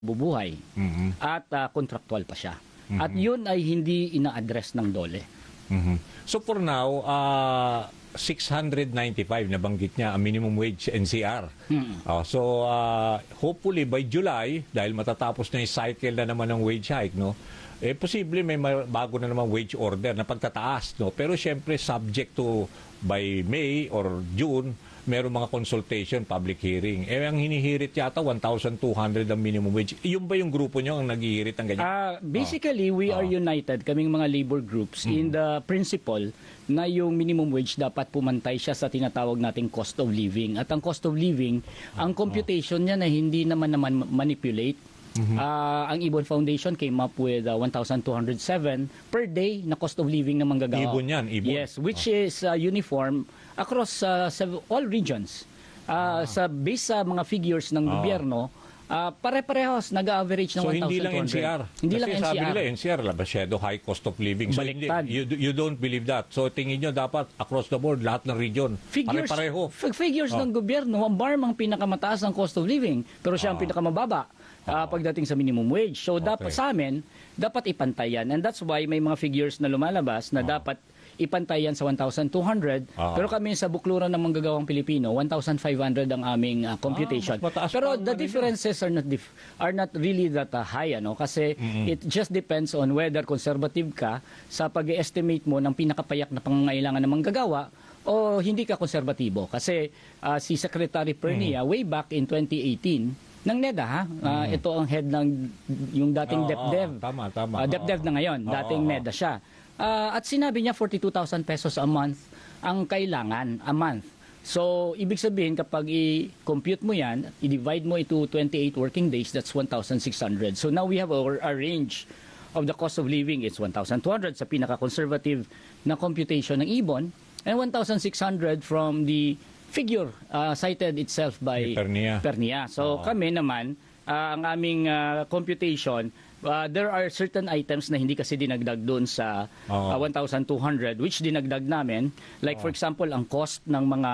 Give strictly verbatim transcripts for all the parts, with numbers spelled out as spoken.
bubuhay Mhm. at uh, contractual pa siya. Mhm. At yun ay hindi ina-address ng DOLE. Mhm. So for now, uh, six hundred ninety-five nabanggit niya ang minimum wage N C R. Mhm. Oh, so uh, hopefully by July, dahil matatapos na yung cycle na naman ng wage hike, no? Eh posible may ma- bago na naman wage order na pagtataas, no? Pero syempre subject to by May or June, meron mga consultation, public hearing. Eh ang hinihirit yata one thousand two hundred ang minimum wage. Yung ba yung grupo nyo ang naghihirit ng ganyan? Uh, basically, we are Oh. united, kaming mga labor groups, Mm. in the principle na yung minimum wage dapat pumantay siya sa tinatawag nating cost of living. At ang cost of living, ang computation niya na hindi naman naman manipulate. Ah, ang Ibon Foundation came up with uh, one thousand two hundred seven per day na cost of living na manggagawa. Ibon yan, Ibon. Yes, which is uh, uniform across uh, sev- all regions. Ah, Sa base sa mga figures ng Ah. gobyerno, ah, pare-parehas nag-average ng So one thousand two hundred. hindi lang N C R. Hindi Kasi lang N C R. sabi nila N C R, masyado high cost of living. So hindi, Baliktad. you, you don't believe that. So tingin nyo dapat across the board, lahat ng region, Figures, pare-pareho. f- figures Oh. ng gobyerno, ang B A R M ang pinakamataas ang cost of living, pero siya ang Ah. pinakamababa ah, pagdating sa minimum wage. So dapat Okay. sa amin, dapat ipantayan. And that's why may mga figures na lumalabas na dapat ipantayan sa one thousand two hundred. Ah. Pero kami sa bukluran ng manggagawang Pilipino, one thousand five hundred ang aming ah, computation. Ah, mas mataas pero pa ang the ano differences are not dif- are not really that ah, high, ano, kasi it just depends on whether conservative ka sa pag-estimate mo ng pinakapayak na pangangailangan ng manggagawa o hindi ka konserbatibo. Kasi ah, si Secretary Pernia way back in twenty eighteen ng NEDA, ha? Ah, ito ang head ng yung dating Oo, DepDev. oo, tama, tama. Ah, DepDev Oo. na ngayon, Oo, dating oo. NEDA siya. Ah, at sinabi niya forty-two thousand pesos a month ang kailangan a month. So, ibig sabihin kapag i-compute mo yan, i-divide mo into twenty-eight working days, that's one thousand six hundred. So now we have our, a range of the cost of living. It's one thousand two hundred sa pinaka-conservative na computation ng Ibon and one thousand six hundred from the figure uh, cited itself by Ni Pernia. Pernia. So Oo. kami naman, ah, ang aming ah, computation, ah, there are certain items na hindi kasi dinagdag doon sa Oo. ah, one thousand two hundred which dinagdag namin. Like for example, ang cost ng mga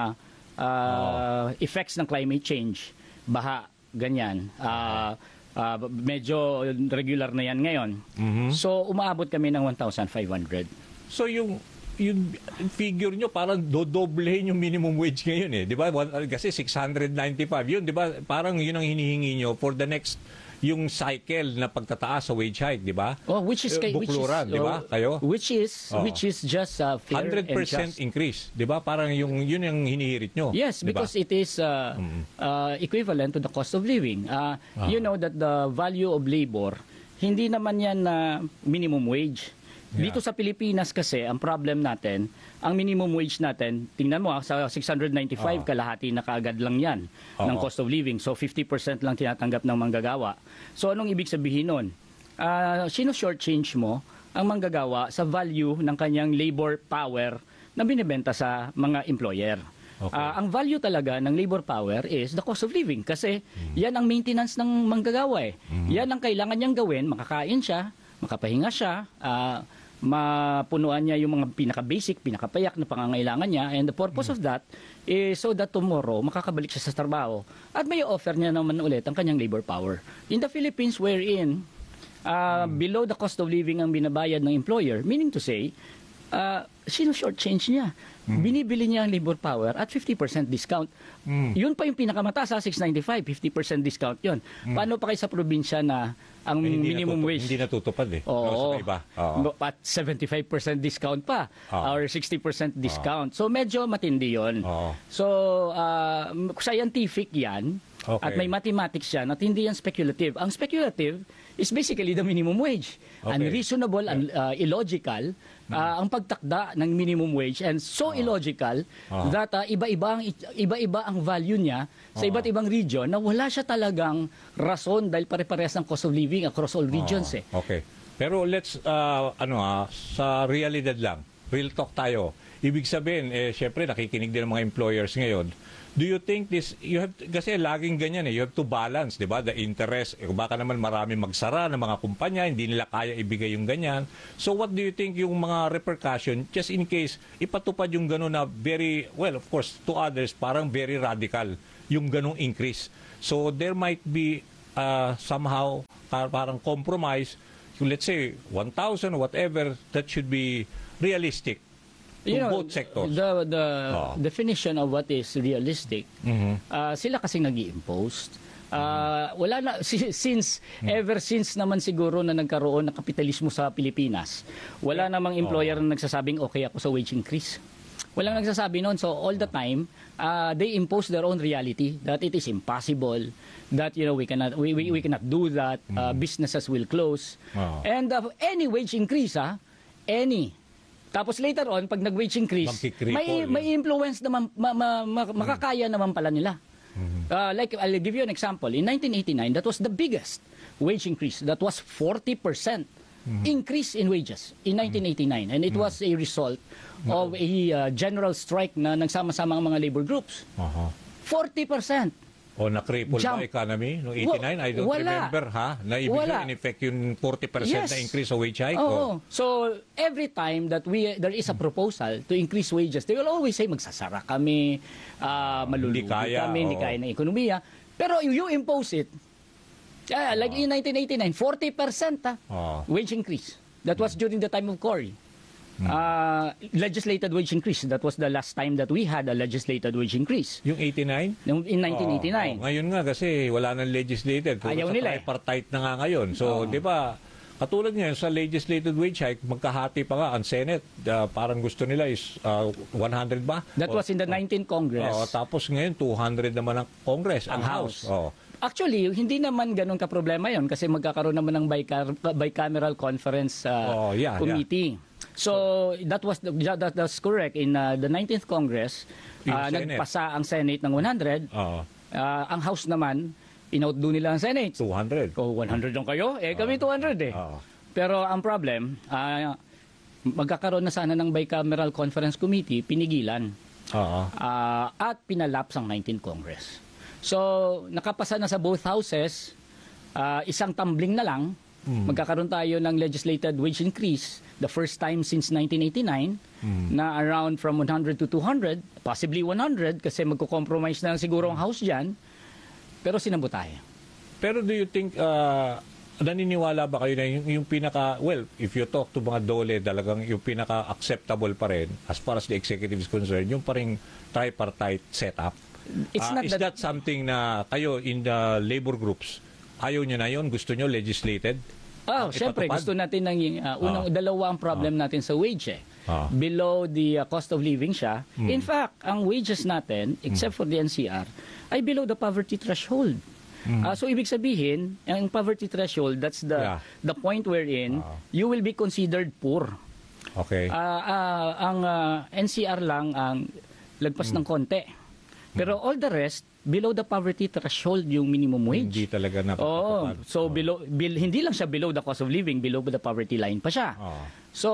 ah, effects ng climate change, baha, ganyan. Ah, ah, medyo regular na yan ngayon. Mhm. So umaabot kami ng one thousand five hundred. So yung yung figure nyo parang dodoblehin yung minimum wage ngayon eh, 'di ba? One- Kasi six hundred ninety-five yun, 'di ba? Parang yun ang hinihingi nyo for the next yung cycle na pagtataas sa wage hike, 'di ba? Oh, which is Eh, kay which is bukluran, 'di ba? oh, Kayo? Which is Oo. which is just uh, fair one hundred percent and just. increase, 'di ba? Parang yung yun ang hinihirit nyo. Yes, 'di ba? because it is uh, uh, equivalent to the cost of living. Uh, You know that the value of labor, hindi naman yan na minimum wage. Yeah. Dito sa Pilipinas kasi, ang problem natin, ang minimum wage natin, tingnan mo ah, sa six hundred ninety-five, Oo. kalahati na kaagad lang yan ng Oo. cost of living. So fifty percent lang tinatanggap ng manggagawa. So anong ibig sabihin nun? Uh, sino shortchange mo ang manggagawa sa value ng kanyang labor power na binibenta sa mga employer? Okay. Ah, ang value talaga ng labor power is the cost of living kasi yan ang maintenance ng manggagawa eh. Yan ang kailangan niyang gawin, makakain siya, makapahinga siya, ah, mapunuan niya yung mga pinaka-basic, pinaka-payak na pangangailangan niya, and the purpose of that is so that tomorrow makakabalik siya sa trabaho at may offer niya naman ulit ang kanyang labor power. In the Philippines wherein ah, below the cost of living ang binabayad ng employer, meaning to say, uh, sino shortchange niya? Binibili niya ang labor power at fifty percent discount. Mm. Yun pa yung pinakamataas sa six ninety-five, fifty percent discount yun. Paano pa kayo sa probinsya na ang Eh, hindi minimum natutu- wage? Hindi natutupad eh. Oo. Sa iba. Oo. At seventy-five percent discount pa Oo. or sixty percent discount. So medyo matindi yun. Oo. So uh, scientific yan Okay. at may mathematics yan at hindi yan speculative. Ang speculative is basically the minimum wage. Okay. Unreasonable, un- uh, illogical uh, ang pagtakda ng minimum wage and so illogical Oo. that uh, iba-iba ang iba-iba ang value niya sa iba't ibang region na wala siya talagang rason dahil pare-parehas ng cost of living across all regions eh. Ah, okay. Pero let's, uh, ano ah, sa realidad lang, real talk tayo. Ibig sabihin, eh, syempre, nakikinig din ng mga employers ngayon. Do you think this, you have, kasi laging ganyan eh, you have to balance, di ba, the interest. Eh, baka naman marami magsara ng mga kumpanya, hindi nila kaya ibigay yung ganyan. So what do you think yung mga repercussion, just in case, ipatupad yung gano'n na very, well, of course, to others, parang very radical yung ganong increase. So there might be uh, somehow par- parang compromise, yung let's say one thousand or whatever, that should be realistic to You know, both sectors. The, the Oh. definition of what is realistic, Mhm. uh, sila kasing nag-i-impose. Uh, wala na si- since ever since naman siguro na nagkaroon ng kapitalismo sa Pilipinas, wala namang employer na nagsasabing okay ako sa wage increase. Walang nagsasabi noon. So all the time, uh, they impose their own reality that it is impossible, that you know we cannot we we, we cannot do that. Uh, businesses will close. Oh. And uh, any wage increase, ah, any. Tapos later on, pag nag-wage increase, Magkikripple, may eh. may influence naman, ma, ma, ma, makakaya naman pala nila. Uh, like, I'll give you an example. In nineteen eighty-nine, that was the biggest wage increase. That was forty percent increase in wages in nineteen eighty-nine. And it was a result of a uh, general strike na nagsama-sama ang mga labor groups. Aha. forty percent. O na-cripple Jump. ba economy noong eighty-nine? I don't Wala. remember, ha? Na ibig Wala. sabihin, in effect, yung forty percent Yes. na increase sa wage hike? Oo. So, every time that we there is a proposal to increase wages, they will always say, magsasara kami, uh, malulugi Hindi kaya, kami, hindi oo. kaya ng ekonomiya. Pero you, you impose it. Yeah, like in nineteen eighty-nine, forty percent ah, Oo. wage increase. That was during the time of Cory. Uh, legislated wage increase. That was the last time that we had a legislated wage increase. Yung eighty-nine? Nung- In nineteen eighty-nine. Oo, oo. Ngayon nga kasi wala nang legislated. Puro Ayaw sa nila eh. tripartite na nga ngayon. So, di ba, katulad ngayon sa legislated wage hike, magkahati pa nga ang Senate. Uh, parang gusto nila is uh, one hundred ba? That O- was in the nineteenth Congress. Oo, tapos ngayon two hundred naman ang Congress, ang, Ang House. House. Oo. Actually, hindi naman ganun ka-problema yon kasi magkakaroon naman ng bicar- bicameral conference uh, Oh, yeah, committee. So, that was the, that, that's correct. In uh, the nineteenth Congress, Yung uh, Senate. nagpasa ang Senate ng one hundred. Oo. Uh, ang House naman, in-outdo nila ang Senate. two hundred. Oh, one hundred lang kayo? Eh, kami two hundred eh. Oo. Pero ang problem, uh, magkakaroon na sana ng bicameral conference committee, pinigilan. Oo. Ah, at pinalaps ang nineteenth Congress. So, nakapasa na sa both houses, ah, isang tumbling na lang, magkakaroon tayo ng legislated wage increase, the first time since nineteen eighty-nine, na around from one hundred to two hundred, possibly one hundred, kasi magko-compromise na lang siguro ang House dyan, pero sinabot tayo. Pero do you think, uh, naniniwala ba kayo na yung, yung pinaka, well, if you talk to mga dole, talagang yung pinaka-acceptable pa rin, as far as the executive is concerned, yung pa rin tripartite setup? It's Uh, not is that- that something na kayo in the labor groups, ayaw nyo na yun? Gusto nyo legislated? Oh, Uh, syempre, ipatupad? gusto natin ng uh, unang dalawa ang problem natin sa wage eh. Ah. Below the uh, cost of living siya. Hmm. In fact, ang wages natin, except for the N C R, ay below the poverty threshold. Ah, so ibig sabihin, ang poverty threshold, that's the Hmm. Yeah. the point wherein Ah. you will be considered poor. Okay. Ah, ah, ang ah, N C R lang ang lagpas Hmm. ng konti. Pero all the rest, below the poverty threshold yung minimum wage. Hindi talaga Oo. napapatupad. So below bil, hindi lang siya below the cost of living, below the poverty line pa siya. Oo. So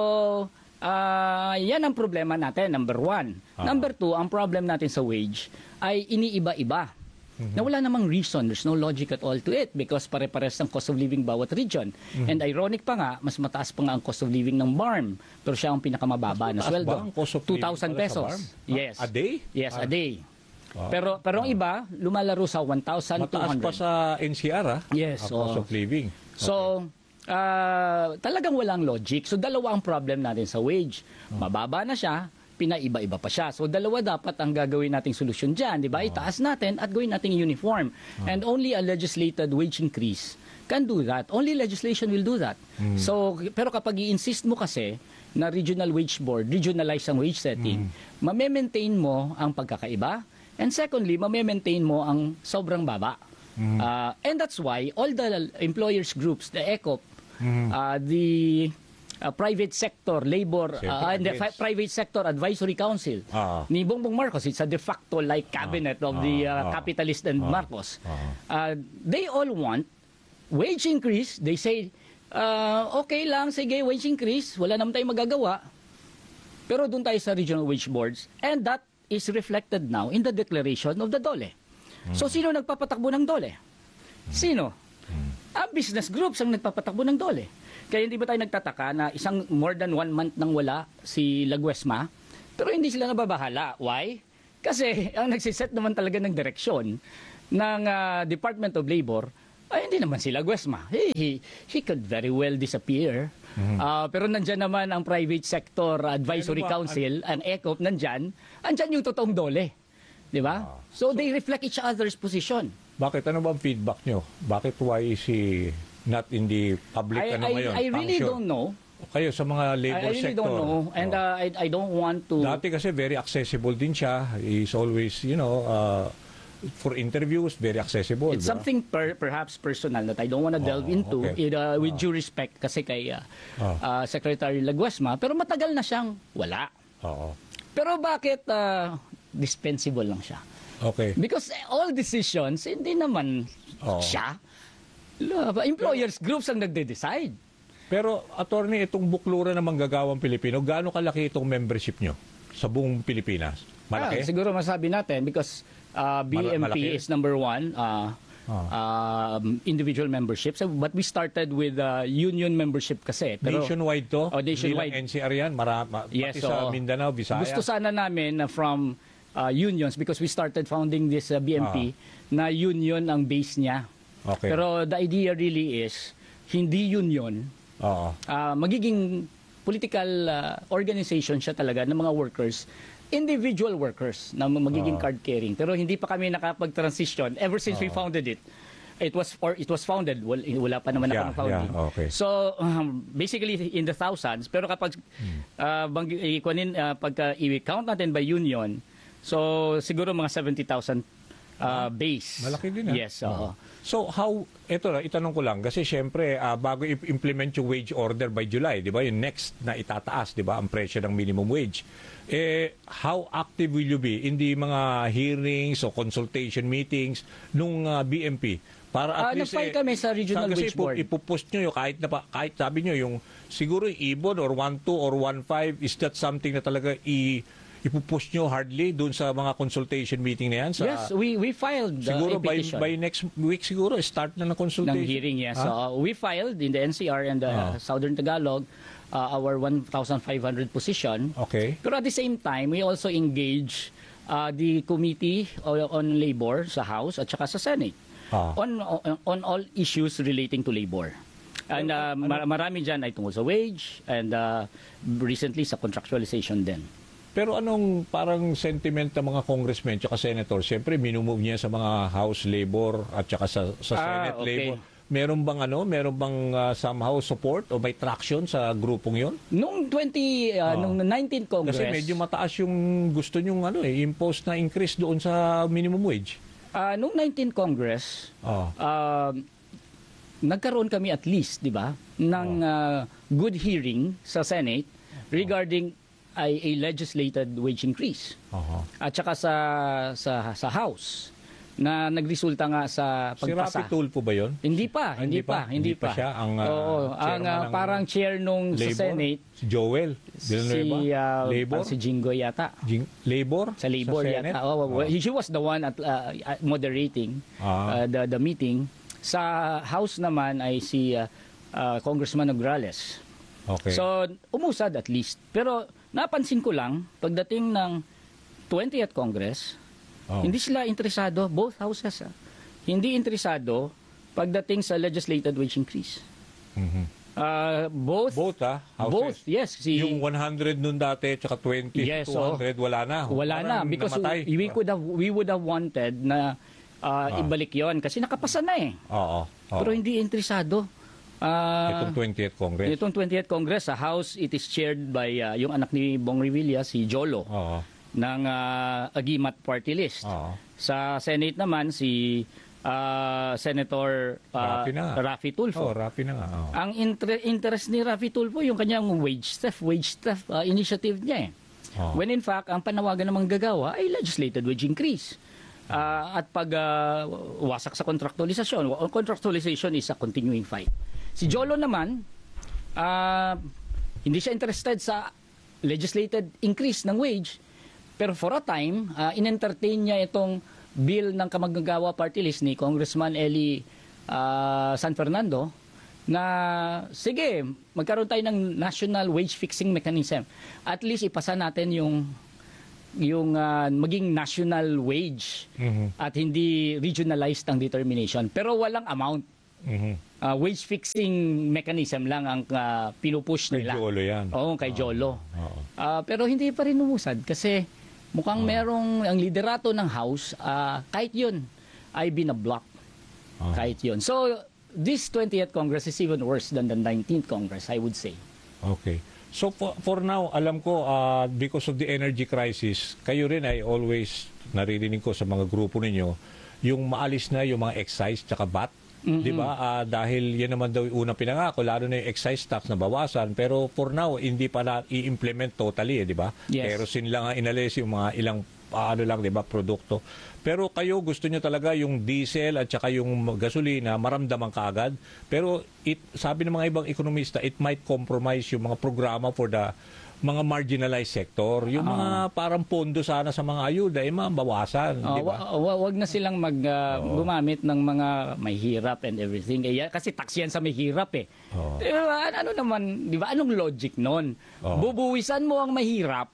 ah, yan ang problema natin, number one. Oo. Number two, ang problem natin sa wage ay iniiba-iba. Mhm. Na wala namang reason, there's no logic at all to it because pare-pares ang cost of living bawat region. Mhm. And ironic pa nga, mas mataas pa nga ang cost of living ng B A R M. Pero siya ang pinakamababa na Taas sweldo. ba ang cost of two living thousand pala sa pesos. B A R M? Yes. A day? Yes, a Ah. day. Wow. Pero pero ang iba lumalaro sa one thousand two Mataas hundred. pa sa N C R, ah? Yes, Ang cost oo. of living. So, ah, talagang walang logic. So, dalawa ang problem natin sa wage. Mababa na siya, pinaiba-iba pa siya. So, dalawa dapat ang gagawin nating solusyon dyan. Di ba? Itaas natin at gawin nating uniform. And only a legislated wage increase can do that. Only legislation will do that. So, pero kapag i-insist mo kasi na regional wage board, regionalize ang wage setting, mame-maintain mo ang pagkakaiba. And secondly, mame-maintain mo ang sobrang baba. Uh, and that's why all the employers groups, the E C O P, uh, the uh, private sector labor, Siyempre, uh, and the against. fi- private sector advisory council Ah. ni Bongbong Marcos, it's a de facto like cabinet of the uh, Ah. capitalist and Marcos. Ah. Uh, they all want wage increase. They say, uh, okay lang, sige, wage increase, wala naman tayong magagawa. Pero doon tayo sa regional wage boards, and that is reflected now in the declaration of the DOLE. So, sino nagpapatakbo ng DOLE? Sino? Ang business groups ang nagpapatakbo ng DOLE. Kaya hindi ba tayo nagtataka na isang more than one month nang wala si Laguesma, pero hindi sila nababahala. Why? Kasi ang nagsiset naman talaga ng direksyon ng ah, Department of Labor Ay, hindi naman sila Guesma. He, he, he could very well disappear. Ah, pero nandyan naman ang Private Sector Advisory Ano ba? Council, ang E C O P, nandyan. Andyan yung totoong dole. Di ba? Ah. So, they reflect each other's position. Bakit? Ano ba ang feedback nyo? Bakit why is he not in the public I, ano I, ngayon? I really function? don't know. Kayo sa mga I, labor I really sector. don't know. And Oh. uh, I, I don't want to... Dati kasi very accessible din siya. He's always, you know, uh, for interviews, very accessible. It's di ba? something per, perhaps personal that I don't want to delve Oh, into okay. it, uh, with due respect kasi kay uh, Oh. uh, Secretary Laguesma. Pero matagal na siyang wala. Oo. Pero bakit uh, dispensable lang siya? Okay. Because all decisions, hindi naman Oo. siya. Lo- Employers groups ang nagde-decide. Pero, attorney, itong buklura ng manggagawang Pilipino, gaano kalaki itong membership nyo sa buong Pilipinas? Malaki? Ah, siguro masabi natin because uh, B M P malaki? is number one, uh, Ah. um, individual membership. So, but we started with uh, union membership kasi. Pero, Nationwide to? Oh, nationwide. Hindi lang N C R yan? Mara, ma- Yes, pati sa oo. Mindanao, Visaya? Gusto sana namin na from uh, unions because we started founding this uh, B M P na union ang base niya. Ah. Okay. Pero the idea really is hindi union, Oo. uh, magiging political uh, organization siya talaga ng mga workers, individual workers na magiging Oo. card carrying. Pero hindi pa kami nakapag-transition ever since we founded it. It was or it was founded wala, wala pa naman Yeah, ako ng founding. yeah, okay. So um, basically in the thousands, pero kapag uh, bang ikunin uh, pagka i-count natin by union, so siguro mga seventy thousand uh, base. Malaki din, ah. Yes, oo. So how, ito na, itanong ko lang, kasi syempre, ah, bago i-implement yung wage order by July, di ba, yung next na itataas, di ba, ang presyo ng minimum wage, eh, how active will you be in the mga hearings o consultation meetings nung ah, B M P? Para at Ah, least, nag-file kami sa Regional kasi Wage Board. ipupost nyo yung kahit, na, pa- kahit sabi nyo, yung siguro yung ibon or one two or one five, is that something na talaga i ipupush nyo hardly doon sa mga consultation meeting na yan? Sa, Yes, we we filed uh, siguro a by, petition. by next week siguro start na ng consultation. ng hearing, yes. Ah? So, uh, we filed in the N C R and the Ah. Southern Tagalog uh, our one thousand five hundred position. Okay. Pero at the same time, we also engage uh, the Committee on on Labor sa House at saka sa Senate Ah. on, on on all issues relating to labor. And uh, mar- marami dyan ay tungkol sa wage and uh, recently sa contractualization din. Pero anong parang sentiment ng mga congressmen at senator? Siyempre, minumove niya sa mga House Labor at saka sa, sa Ah, Senate okay. Labor. Meron bang ano, meron bang ah, somehow support o may traction sa grupong 'yon? Noong twenty uh, nung nineteenth Congress, Kasi medyo mataas yung gusto nyong ano eh, impose na increase doon sa minimum wage. uh, nung nineteenth Congress, Oh. uh, nagkaroon kami at least, di ba, ng uh, good hearing sa Senate regarding ay a legislated wage increase. Aha. At saka sa sa sa House na nagresulta nga sa Si pagpasa. Rapi Tulfo ba 'yon? Hindi pa, Ah, hindi pa, hindi pa. siya ang ah, Oo, ang chairman uh, ng parang chair nung sa Labor? Senate Si Joel Villanueva? si uh, Labor? si Jingoy yata. Jing- Labor? Sa labor Senate? yata. Oh, Oh. he she was the one at uh, moderating Ah. uh, the the meeting. Sa House naman ay si uh, uh, Congressman Nograles. Okay. So umusad at least. Pero napansin ko lang pagdating ng twentieth Congress, Oh. hindi sila interesado, both houses. ah. Hindi interesado pagdating sa legislated wage increase. Mhm. Uh, both Both ah, houses. both, yes, si Yung one hundred nun dati tsaka twenty, Yes, two hundred wala na. wala na Parang because namatay. we could have we would have wanted na uh, Ah. ibalik 'yon kasi nakapasa na eh. Oo. oo. Pero hindi interesado. Ah, Itong twentieth Congress. itong twentieth Congress sa House, it is chaired by uh, yung anak ni Bong Revilla, si Jolo Oo. ng uh, Agimat Party List. Oo. Sa Senate naman si uh, Senator uh, Rafi na nga. Rafi Tulfo. Oh, Rafi na nga. oo. Ang inter- interest ni Rafi Tulfo yung kanyang wage theft, wage theft uh, initiative niya eh. Oo. When in fact, ang panawagan ng manggagawa ay legislated wage increase. Ah, at pag ah, wasak sa contractualization, wa- contractualization is a continuing fight. Si Jolo naman, ah, hindi siya interested sa legislated increase ng wage, pero for a time, ah, in-entertain niya itong bill ng Kamanggagawa Party List ni Congressman Eli ah, San Fernando na sige, magkaroon tayo ng national wage fixing mechanism. At least ipasa natin yung yung ah, maging national wage Mhm. at hindi regionalized ang determination. Pero walang amount. Mhm. Ah, wage fixing mechanism lang ang ah, pinupush Kay nila. Jolo yan. Oo, kay Jolo. Oo. Ah, pero hindi pa rin umusad kasi mukhang merong ang liderato ng House, ah, kahit yun ay binablock. Ah. Kahit yun. So, this twentieth Congress is even worse than the nineteenth Congress, I would say. Okay. So for, for now, alam ko, uh, because of the energy crisis, kayo rin ay always, naririnig ko sa mga grupo ninyo, yung maalis na yung mga excise tsaka V A T. Di ba? Ah, dahil yan naman daw yung unang pinangako, lalo na yung excise tax na bawasan. Pero for now, hindi pa na i-implement totally, eh, di ba? Yes. Kerosene lang ang inalis, yung mga ilang ah, ano lang, di ba, produkto. Pero kayo gusto nyo talaga yung diesel at saka yung gasolina maramdaman kaagad. Pero it, sabi ng mga ibang ekonomista, it might compromise yung mga programa for the mga marginalized sector. Yung mga parang pondo sana sa mga ayuda, eh, mabawasan. Oh, di ba? wa- wa- wag na silang mag ah, gumamit ng mga may hirap and everything. Eh, yan- kasi tax yan sa may hirap eh. Oo. Di ba? Ano naman, di ba? Anong logic nun? Oo. Bubuwisan mo ang mahirap,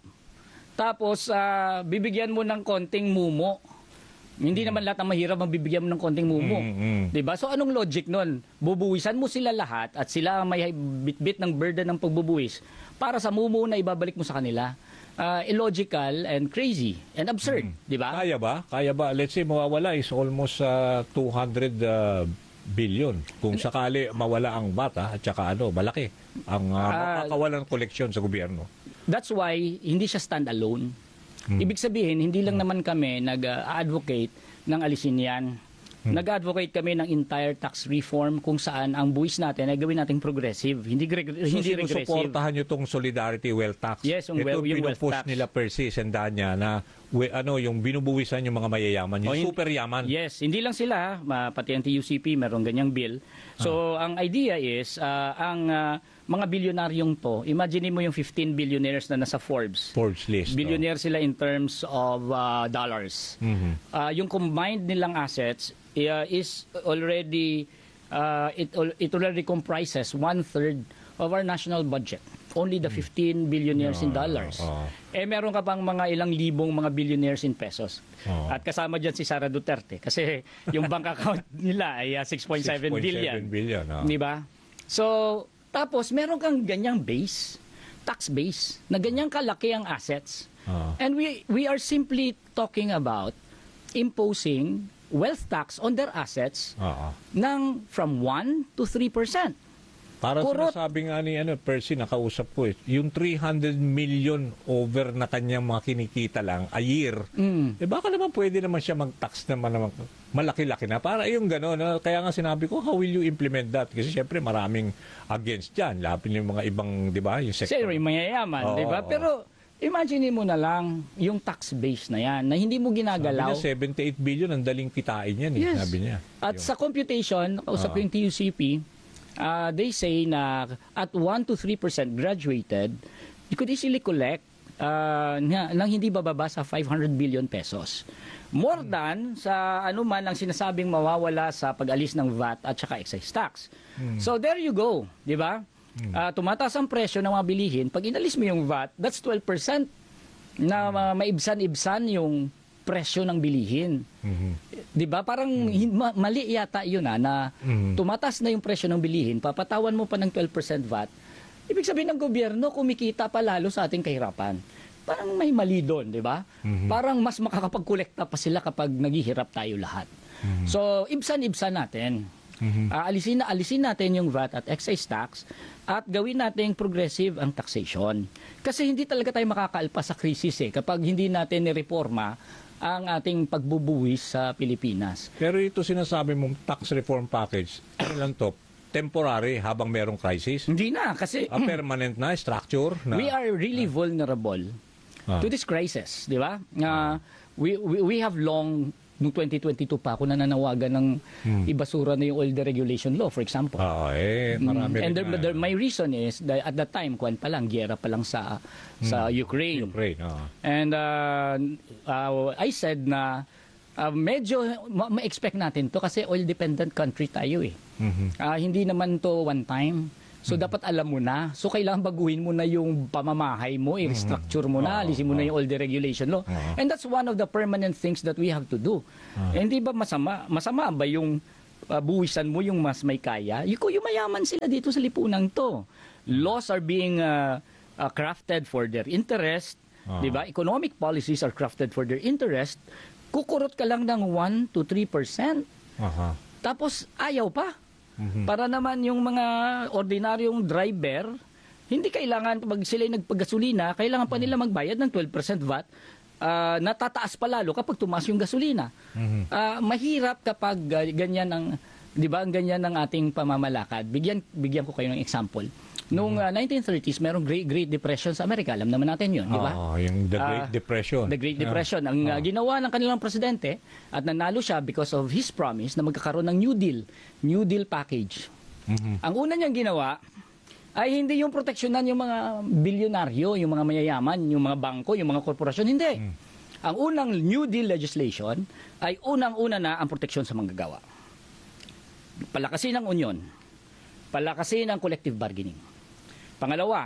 tapos ah, bibigyan mo ng konting mumo. Hindi naman lahat ng mahirap ang bibigyan mo ng konting mumo. Mm, mm. 'Di ba? So anong logic nun? Bubuwisan mo sila lahat at sila ang may bitbit ng burden ng pagbubuwis para sa mumo na ibabalik mo sa kanila. Ah, illogical and crazy and absurd, 'di ba? Kaya ba? Kaya ba? Let's say mawawala is almost uh, two hundred uh, billion. Kung sakali mawala ang bata at saka ano, malaki ang uh, Ah, makakawalan koleksyon sa gobyerno. That's why hindi siya stand-alone. Ibig sabihin, hindi lang naman kami nag-advocate ng alisin yan. Nag-advocate kami ng entire tax reform kung saan ang buwis natin ay gawin nating progressive, hindi, reg- So hindi regressive. sinusuportahan nyo itong Solidarity Wealth Tax. Yes, yung Ito wel- yung wealth pinupush tax. nila per se, senda niya na we, ano, yung binubuwisan yung mga mayayaman, yung O, hin- super yaman. Yes, hindi lang sila, ma- pati ang T U C P merong ganyang bill. So, ang idea is, ah, ang ah, mga bilyonaryong to, imagine mo yung fifteen billionaires na nasa Forbes. Forbes list. Billionaire sila in terms of ah, dollars. Mhm. Ah, yung combined nilang assets uh, is already uh, it al- it already comprises one third of our national budget. Only the fifteen billionaires in dollars. ah. Eh meron ka pang mga ilang libong mga billionaires in pesos. Ah. At kasama diyan si Sara Duterte kasi yung bank account nila ay uh, six point seven billion. billion. ah. Di ba? So, tapos meron kang ganyang base, tax base, na ganyang kalaki ang assets. Ah. And we we are simply talking about imposing wealth tax on their assets Ah, ah. ng from one to three percent. Para Kurot. sinasabi nga ni ano, Percy, nakausap ko eh, yung three hundred million over na kanyang mga kinikita lang a year, Mm. eh baka naman pwede naman siya mag-tax naman, naman malaki-laki na. Para yung gano'n, no? Kaya nga sinabi ko, how will you implement that? Kasi syempre maraming against dyan. Lapin yung mga ibang, di ba, yung sector. Siyempre, mayayaman, Oo, di ba? oo. Pero imagine mo na lang yung tax base na yan, na hindi mo Sabi ginagalaw. niya, seventy-eight billion, ang daling kitain yan. Eh, Yes. Sabi niya. At Yung- sa computation, kausap ko yung T U C P, uh, they say na at one to three percent graduated, you could easily collect uh, na, nang hindi bababa sa five hundred billion pesos. More than sa ano man ang sinasabing mawawala sa pag-alis ng V A T at saka excise tax. So there you go, di ba? Ah, tumataas ang presyo ng mga bilihin. Pag inalis mo yung V A T, that's twelve percent na uh, maibsan-ibsan yung presyo ng bilihin. Mhm. 'Di ba? Parang hin- ma- mali yata 'yun ah, na Mhm. tumatas na yung presyo ng bilihin, papatawan mo pa ng twelve percent V A T. Ibig sabihin ng gobyerno kumikita pa lalo sa ating kahirapan. Parang may mali doon, 'di ba? Parang mas makakapagkolekta pa sila kapag naghihirap tayo lahat. So, ibsan-ibsan natin. Ah, alisin na alisin natin yung V A T at excise tax at gawin nating progressive ang taxation. Kasi hindi talaga tayo makakaalpas sa krisis eh kapag hindi natin nireforma ang ating pagbubuwis sa Pilipinas. Pero ito sinasabi mong tax reform package, ano lang to, temporary habang merong crisis? Hindi na kasi A permanent na structure na we are really vulnerable Ah. to this crisis, di ba? Ah, we, we we have long noong twenty twenty-two pa ako nananawagan ng ibasura na yung oil deregulation law, for example. Ah, eh, marami Mm, and rin there, na- there- my reason is that at that time, kuwan pa lang, giyera pa lang sa sa Ukraine. Ukraine. ah. And uh, uh, I said na uh, medyo ma- ma-expect natin to kasi oil-dependent country tayo eh. Mhm. Ah, hindi naman to one time. So dapat alam mo na. So kailangan baguhin mo na yung pamamahay mo, i-restructure mo na, alisin mo na yung oil deregulation law. And that's one of the permanent things that we have to do. Eh, hindi ba masama? Masama ba yung uh, buwisan mo yung mas may kaya, yung, yung mayaman sila dito sa lipunang to. Laws are being uh, uh, crafted for their interest, Ah. 'di ba? Economic policies are crafted for their interest. Kukurot ka lang ng one to three percent. Aha. Tapos ayaw pa. Mhm. Para naman yung mga ordinaryong driver, hindi kailangan pag sila nagpagasolina, kailangan pa nila magbayad ng twelve percent V A T. Uh, natataas pa lalo kapag tumaas yung gasolina. Mhm. Ah, mahirap kapag uh, ganyan ang 'di ba ang ganyan ng ating pamamalakad. Bigyan bigyan ko kayo ng example. Noong uh, nineteen thirties, merong Great Great Depression sa Amerika. Alam naman natin 'yun, di ba? Oo, yung The Great Ah, Depression. The Great Depression. Ang uh, ginawa ng kanilang presidente at nanalo siya because of his promise na magkakaroon ng New Deal, New Deal package. Mhm. Ang una niyang ginawa ay hindi yung proteksyonan yung mga bilyonaryo, yung mga mayayaman, yung mga bangko, yung mga korporasyon, hindi. Mm. Ang unang New Deal legislation ay unang-una na ang proteksyon sa manggagawa. Palakasin ang union. Palakasin ang collective bargaining. Pangalawa,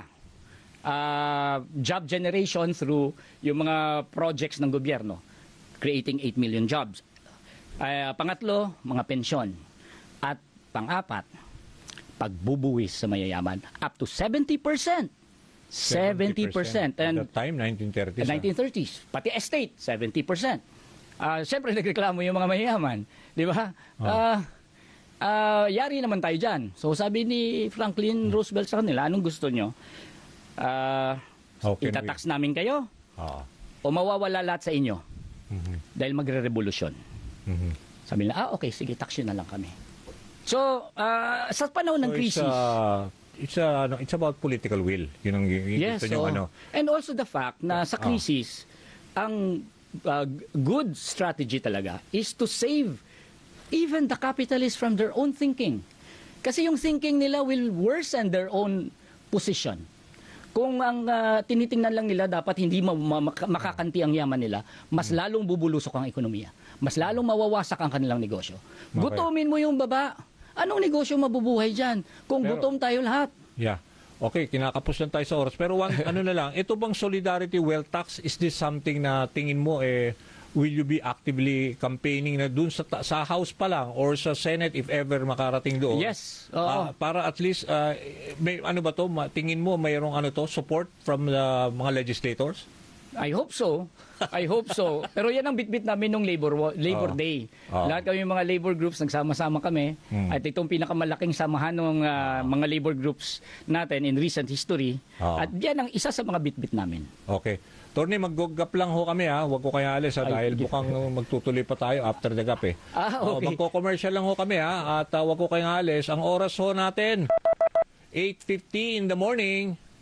uh, job generation through yung mga projects ng gobyerno, creating eight million jobs. Uh, pangatlo, mga pensyon. At pang-apat, pagbubuwis sa mayayaman up to seventy percent. seventy percent. At And that time, nineteen thirties. ah. nineteen thirties. Pati estate, seventy percent. Ah, Siyempre, nagreklamo yung mga mayayaman. Di ba? Oh. Ah, ah, yari naman tayo dyan. So, sabi ni Franklin Roosevelt sa kanila, anong gusto nyo? Ah, How can itatax namin kayo Oo. o mawawala lahat sa inyo Mhm. dahil magre-revolusyon. Mhm. Sabi nila, ah, okay, sige, tax yun na lang kami. So, ah, sa panahon ng So, it's, krisis, uh, it's, uh, ano, it's about political will. Yun ang y- yes, gusto niyong oo. ano. And also the fact na sa Ah. krisis, ang uh, good strategy talaga is to save even the capitalists from their own thinking. Kasi yung thinking nila will worsen their own position. Kung ang uh, tinitingnan lang nila dapat hindi ma- ma- maka- makakanti ang yaman nila, mas Hmm. lalong bubulusok ang ekonomiya. Mas lalong mawawasak ang kanilang negosyo. Okay. Gutumin mo yung baba. Anong negosyo mabubuhay dyan? Kung Pero- gutom tayo lahat. Yeah. Okay, kinakapos lang tayo sa oras. Pero one, ano na lang, ito bang solidarity wealth tax, is this something na tingin mo, eh, will you be actively campaigning na dun sa, ta- sa House pa lang or sa Senate if ever makarating doon? Yes. Oo. Ah, para at least, ah, may, ano ba to, ma- tingin mo mayroong ano to, support from the mga legislators? I hope so. I hope so. Pero yan ang bitbit namin nung Labor wa- Labor Oo. Day. Oo. Lahat kami mga labor groups nagsama-sama kami. Hmm. At itong pinakamalaking samahan ng ah, mga labor groups natin in recent history. Oo. At yan ang isa sa mga bitbit namin. Okay. Torny, mag-gap lang ho kami ha. Huwag ko kaya alis ha, Ay, dahil sige. mukhang magtutuloy pa tayo after the gap eh. Ah, Oh, okay. magko-commercial lang ho kami ha. At uh, huwag ko kayong alis. Ang oras ho natin, eight fifty in the morning.